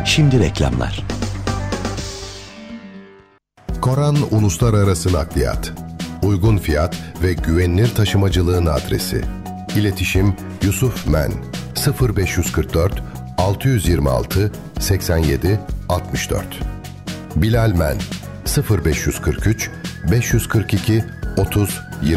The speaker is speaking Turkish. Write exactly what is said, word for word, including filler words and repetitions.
Şimdi reklamlar. Koran Uluslararası Nakliyat. Uygun fiyat ve güvenilir taşımacılığın adresi. İletişim Yusuf Men sıfır beş kırk dört altı yüz yirmi altı seksen yedi altmış dört. Bilal Men sıfır beş kırk üç beş yüz kırk iki otuz yirmi